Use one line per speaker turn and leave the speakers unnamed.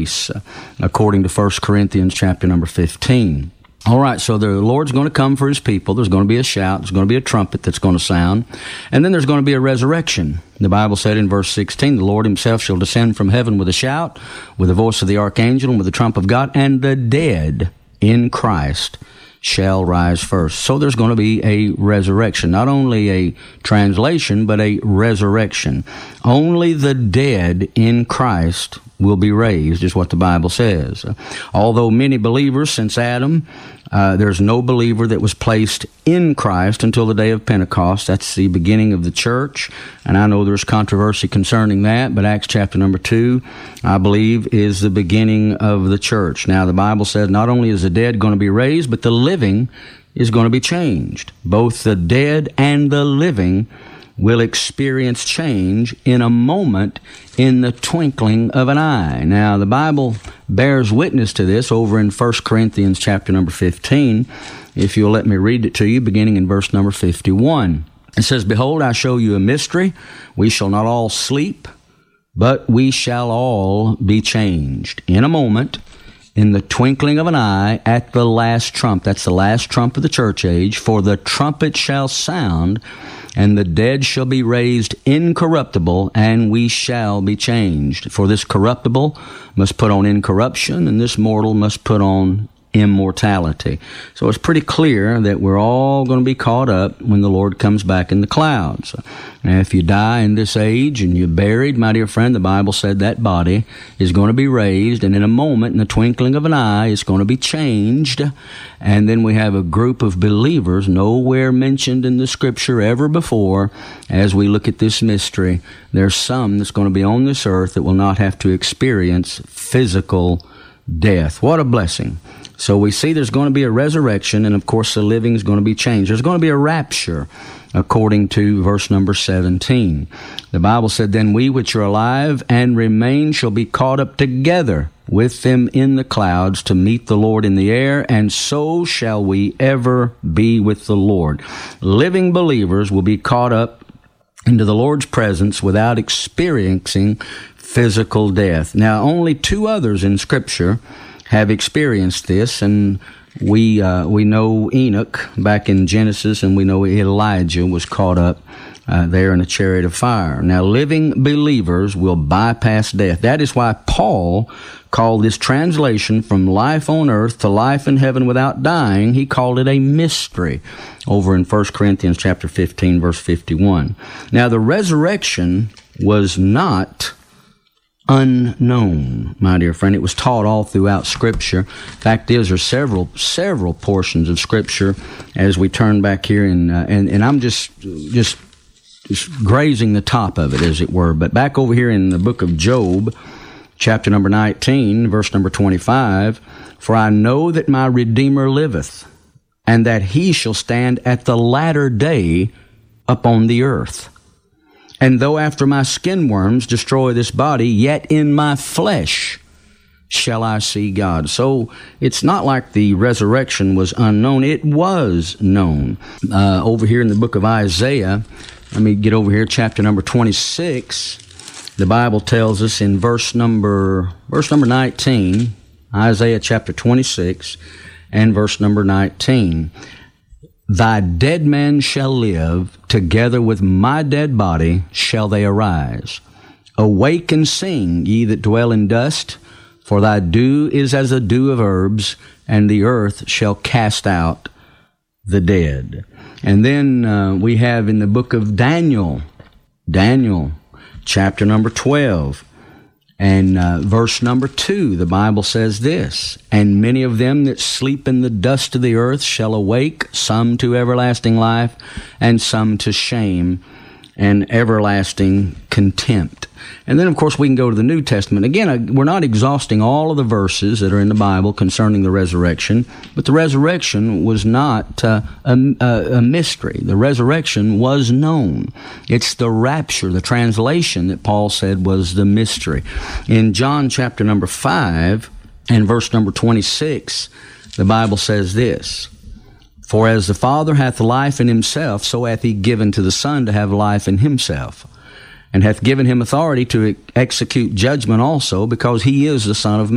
grace, according to 1 Corinthians chapter number 15. All right, so the Lord's going to come for His people. There's going to be a shout. There's going to be a trumpet that's going to sound. And then there's going to be a resurrection. The Bible said in verse 16, the Lord Himself shall descend from heaven with a shout, with the voice of the archangel, and with the trump of God, and the dead in Christ shall rise first. So there's going to be a resurrection. Not only a translation, but a resurrection. Only the dead in Christ will be raised, is what the Bible says. Although many believers since Adam, there's no believer that was placed in Christ until the day of Pentecost. That's the beginning of the church. And I know there's controversy concerning that, but Acts chapter number 2, I believe, is the beginning of the church. Now, the Bible says not only is the dead going to be raised, but the living is going to be changed. Both the dead and the living will experience change in a moment, in the twinkling of an eye. Now, the Bible bears witness to this over in 1 Corinthians chapter number 15. If you'll let me read it to you, beginning in verse number 51. It says, Behold, I show you a mystery. We shall not all sleep, but we shall all be changed in a moment, in the twinkling of an eye, at the last trump. That's the last trump of the church age. For the trumpet shall sound, and the dead shall be raised incorruptible, and we shall be changed. For this corruptible must put on incorruption, and this mortal must put on immortality. So it's pretty clear that we're all going to be caught up when the Lord comes back in the clouds. Now, if you die in this age and you're buried, my dear friend, the Bible said that body is going to be raised, and in a moment, in the twinkling of an eye, it's going to be changed. And then we have a group of believers nowhere mentioned in the Scripture ever before. As we look at this mystery, there's some that's going to be on this earth that will not have to experience physical death. What a blessing. So we see there's going to be a resurrection, and of course the living is going to be changed. There's going to be a rapture, according to verse number 17. The Bible said, Then we which are alive and remain shall be caught up together with them in the clouds to meet the Lord in the air, and so shall we ever be with the Lord. Living believers will be caught up into the Lord's presence without experiencing physical death. Now, only two others in Scripture have experienced this, and we know Enoch back in Genesis, and we know Elijah was caught up there in a chariot of fire. Now, living believers will bypass death. That is why Paul called this translation from life on earth to life in heaven without dying, he called it a mystery over in 1 Corinthians chapter 15, verse 51. Now, the resurrection was not unknown, my dear friend. It was taught all throughout Scripture. Fact is, there's several portions of Scripture as we turn back here, and I'm just grazing the top of it, as it were. But back over here in the book of Job, chapter number 19, verse number 25, For I know that my Redeemer liveth, and that He shall stand at the latter day upon the earth. And though after my skin worms destroy this body, yet in my flesh shall I see God. So it's not like the resurrection was unknown. It was known. Over here in the book of Isaiah, let me get over here, chapter number 26. The Bible tells us in verse number 19, Isaiah chapter 26 and verse number 19. Thy dead men shall live, together with my dead body shall they arise. Awake and sing, ye that dwell in dust, for thy dew is as the dew of herbs, and the earth shall cast out the dead. And then we have in the book of Daniel, chapter number 12, and verse number 2, the Bible says this, And many of them that sleep in the dust of the earth shall awake, some to everlasting life, and some to shame and everlasting contempt. And then, of course, we can go to the New Testament. Again, we're not exhausting all of the verses that are in the Bible concerning the resurrection, but the resurrection was not a mystery. The resurrection was known. It's the rapture, the translation that Paul said was the mystery. In John chapter number 5 and verse number 26, the Bible says this, For as the Father hath life in himself, so hath he given to the Son to have life in himself, and hath given him authority to execute judgment also, because he is the Son of Man.